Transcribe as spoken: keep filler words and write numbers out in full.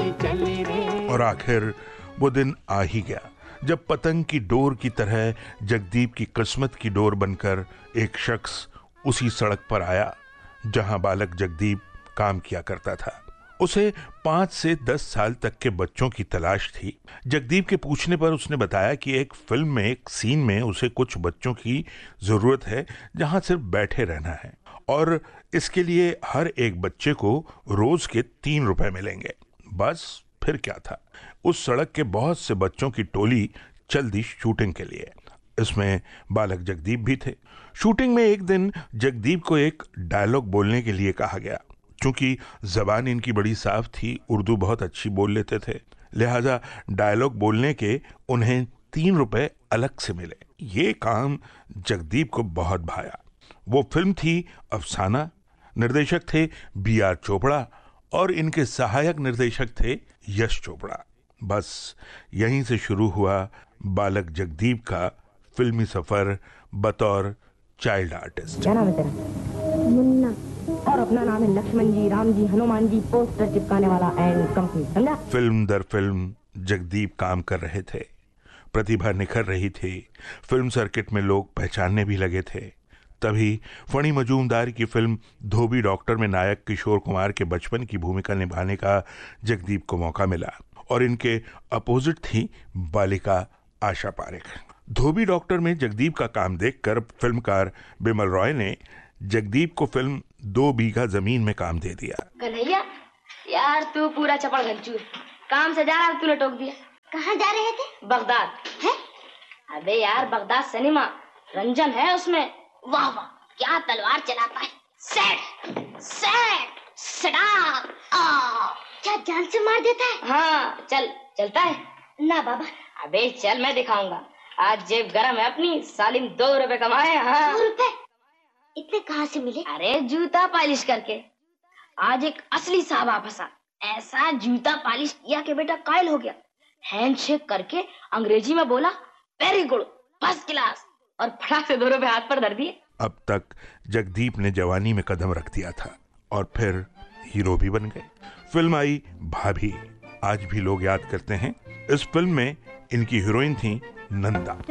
चली रे। और आखिर वो दिन आ ही गया जब पतंग की डोर की तरह जगदीप की किस्मत की डोर बनकर एक शख्स उसी सड़क पर आया जहां बालक जगदीप काम किया करता था। उसे पांच से दस साल तक के बच्चों की तलाश थी। जगदीप के पूछने पर उसने बताया कि एक फिल्म में एक सीन में उसे कुछ बच्चों की जरूरत है जहां सिर्फ बैठे रहना है और इसके लिए हर एक बच्चे को रोज के तीन रुपए मिलेंगे। बस फिर क्या था, उस सड़क के बहुत से बच्चों की टोली चल दी शूटिंग के लिए। इसमें बालक जगदीप भी थे। शूटिंग में एक दिन जगदीप को एक डायलॉग बोलने के लिए कहा गया। चूंकि जबान इनकी बड़ी साफ थी, उर्दू बहुत अच्छी बोल लेते थे, लिहाजा डायलॉग बोलने के उन्हें तीन रुपए अलग से मिले। ये काम जगदीप को बहुत भाया। वो फिल्म थी अफसाना, निर्देशक थे बी आर चोपड़ा और इनके सहायक निर्देशक थे यश चोपड़ा। बस यहीं से शुरू हुआ बालक जगदीप का फिल्मी सफर बतौर चाइल्ड आर्टिस्ट। क्या नाम है तेरा? मुन्ना। और अपना नाम है लक्ष्मण जी, राम जी, हनुमान जी, पोस्टर चिपकाने वाला एंड कंपनी, समझा? फिल्म दर फिल्म जगदीप काम कर रहे थे, प्रतिभा निखर रही थी, फिल्म सर्किट में लोग पहचानने भी लगे थे। तभी फणी मजूमदार की फिल्म धोबी डॉक्टर में नायक किशोर कुमार के बचपन की भूमिका निभाने का जगदीप को मौका मिला और इनके अपोजिट थी बालिका आशा पारेख। धोबी डॉक्टर में जगदीप का काम देखकर फिल्मकार बिमल रॉय ने जगदीप को फिल्म दो बीघा जमीन में काम दे दिया। कन्हैया यार, तू पूरा चपड़ घंचू, काम से जा रहा तूने टोक दिया। कहाँ जा रहे थे? बगदाद है? अबे यार, बगदाद सिनेमा, रंजन है उसमें। वाह वाह, क्या तलवार चलाता है। सेट सेट सटाक, आ क्या जान से मार देता है। हाँ चल, चलता है ना बाबा। अबे चल, मैं दिखाऊंगा। आज जेब गरम है अपनी, सालिम दो रुपए कमाए। हाँ दो रुपए इतने कहाँ से मिले? अरे जूता पॉलिश करके। आज एक असली साहब फंसा, ऐसा जूता पॉलिश किया कि बेटा कायल हो गया। हैंडशेक करके अंग्रेजी में बोला वेरी गुड, फर्स्ट क्लास, और फटाक से दो रुपए हाथ पर धर दिए। अब तक जगदीप ने जवानी में कदम रख दिया था और फिर हीरो भी बन गए। फिल्म आई भाभी, आज भी लोग याद करते हैं। इस फिल्म में इनकी हीरोइन थी नंदा।